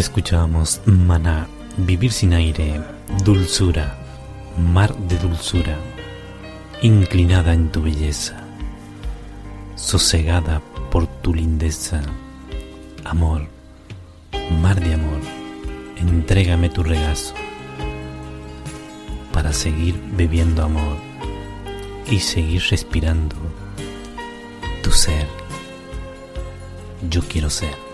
Escuchábamos Maná, Vivir sin aire, Dulzura, Mar de dulzura, inclinada en tu belleza, sosegada por tu lindeza. Amor, mar de amor, entrégame tu regazo para seguir bebiendo amor y seguir respirando tu ser. Yo quiero ser.